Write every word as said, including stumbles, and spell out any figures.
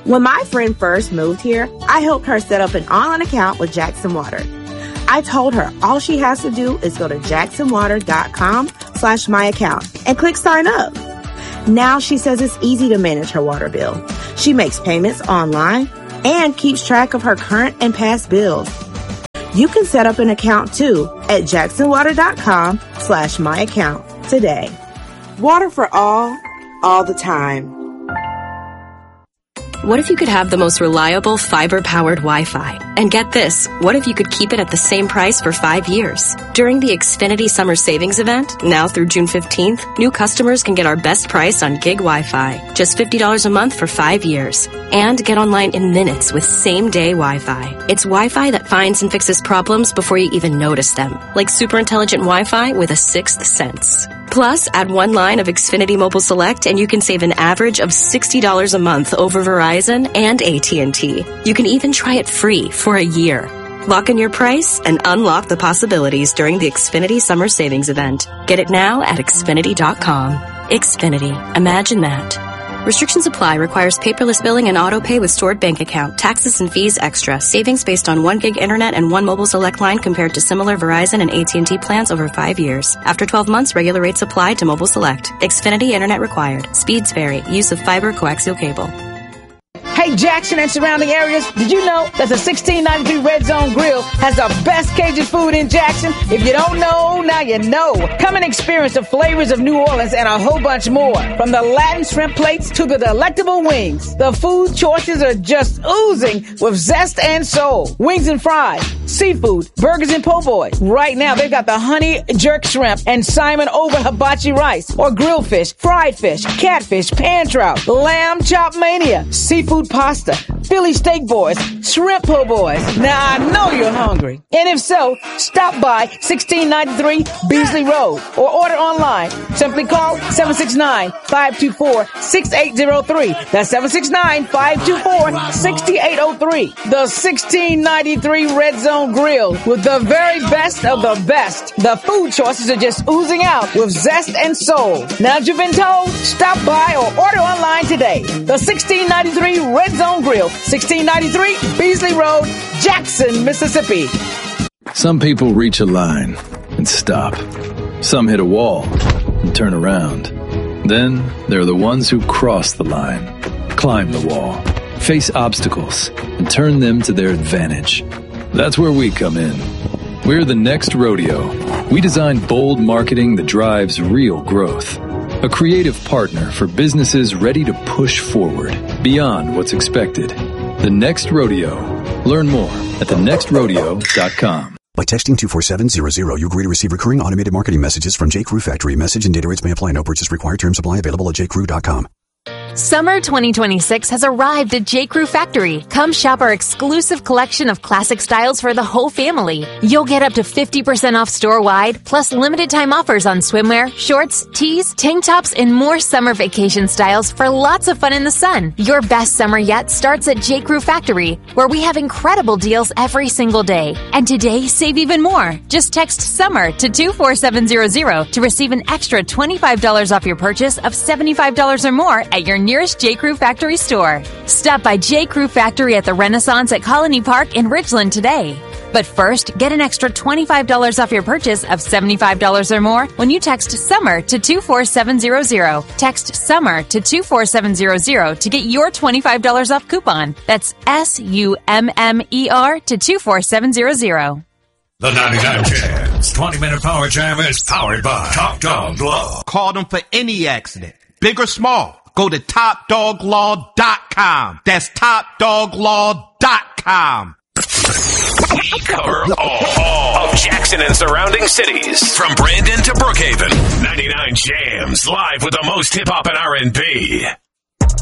When my friend first moved here, I helped her set up an online account with Jackson Water. I told her all she has to do is go to jacksonwater.com slash my account and click sign up. Now she says it's easy to manage her water bill. She makes payments online and keeps track of her current and past bills. You can set up an account too at jacksonwater.com slash my account today. Water for all, all the time. What if you could have the most reliable fiber-powered Wi-Fi? And get this, what if you could keep it at the same price for five years? During the Xfinity Summer Savings Event, now through June fifteenth, new customers can get our best price on gig Wi-Fi, just fifty dollars a month for five years. And get online in minutes with same-day Wi-Fi. It's Wi-Fi that finds and fixes problems before you even notice them, like super intelligent Wi-Fi with a sixth sense. Plus, add one line of Xfinity Mobile Select and you can save an average of sixty dollars a month over Verizon and A T and T. You can even try it free for a year. Lock in your price and unlock the possibilities during the Xfinity Summer Savings Event. Get it now at Xfinity dot com. Xfinity. Imagine that. Restrictions apply. Requires paperless billing and auto pay with stored bank account. Taxes and fees extra. Savings based on one gig internet and one mobile select line compared to similar Verizon and A T and T plans over five years. After twelve months, regular rates apply to mobile select. Xfinity internet required. Speeds vary. Use of fiber coaxial cable. Hey, Jackson and surrounding areas, did you know that the sixteen ninety-three Red Zone Grill has the best Cajun food in Jackson? If you don't know, now you know. Come and experience the flavors of New Orleans and a whole bunch more. From the Latin shrimp plates to the delectable wings, the food choices are just oozing with zest and soul. Wings and fries, seafood, burgers and po' boy. Right now, they've got the honey jerk shrimp and Simon over hibachi rice, or grilled fish, fried fish, catfish, pan trout, lamb chop mania, seafood pasta, Philly steak boys, shrimp po' boys. Now I know you're hungry. And if so, stop by sixteen ninety-three Beasley Road or order online. Simply call seven six nine, five two four, six eight zero three. That's seven six nine, five two four, six eight zero three. The sixteen ninety-three Red Zone Grill with the very best of the best. The food choices are just oozing out with zest and soul. Now that you've been told, stop by or order online today. The sixteen ninety-three Red Zone Grill, sixteen ninety-three Beasley Road, Jackson, Mississippi. Some people reach a line and stop. Some hit a wall and turn around. Then there are the ones who cross the line, climb the wall, face obstacles, and turn them to their advantage. That's where we come in. We're the Next Rodeo. We design bold marketing that drives real growth. A creative partner for businesses ready to push forward beyond what's expected. The Next Rodeo. Learn more at the next rodeo dot com. By texting two four seven zero zero, you agree to receive recurring automated marketing messages from J. Crew Factory. Message and data rates may apply. No purchase required. Terms apply. Available at j crew dot com. Summer twenty twenty-six has arrived at J. Crew Factory. Come shop our exclusive collection of classic styles for the whole family. You'll get up to fifty percent off store-wide, plus limited time offers on swimwear, shorts, tees, tank tops, and more summer vacation styles for lots of fun in the sun. Your best summer yet starts at J. Crew Factory, where we have incredible deals every single day. And today, save even more. Just text SUMMER to two four seven zero zero to receive an extra twenty-five dollars off your purchase of seventy-five dollars or more at your nearest J. Crew Factory store. Stop by J. Crew Factory at the Renaissance at Colony Park in Ridgeland today. But first, get an extra twenty-five dollars off your purchase of seventy-five dollars or more when you text SUMMER to two four seven zero zero. Text SUMMER to two four seven zero zero to get your twenty-five dollars off coupon. That's S U M M E R to two four seven zero zero. The ninety-nine Jams twenty-minute Power Jam is powered by Top Dog Law. Call them for any accident, big or small. Go to top dog law dot com. That's top dog law dot com. We cover all of Jackson and surrounding cities. From Brandon to Brookhaven. ninety-nine Jams, live with the most hip-hop and R and B.